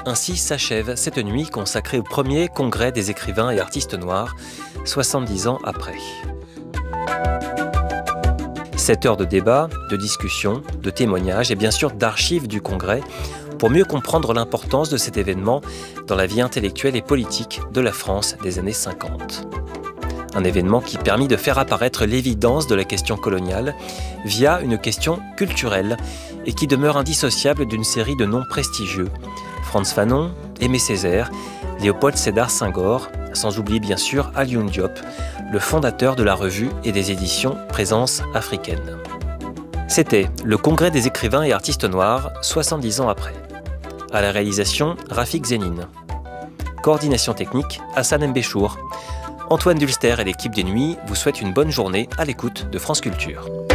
Ainsi s'achève cette nuit consacrée au premier congrès des écrivains et artistes noirs, 70 ans après. 7 heures de débat, de discussion, de témoignages et bien sûr d'archives du congrès pour mieux comprendre l'importance de cet événement dans la vie intellectuelle et politique de la France des années 50. Un événement qui permit de faire apparaître l'évidence de la question coloniale via une question culturelle et qui demeure indissociable d'une série de noms prestigieux. Frantz Fanon, Aimé Césaire, Léopold Sédar Senghor, sans oublier bien sûr Alioune Diop, le fondateur de la revue et des éditions Présence africaine. C'était le Congrès des écrivains et artistes noirs, 70 ans après. À la réalisation, Rafik Zénine. Coordination technique, Hassan Mbéchour. Antoine Dulster et l'équipe des Nuits vous souhaitent une bonne journée à l'écoute de France Culture.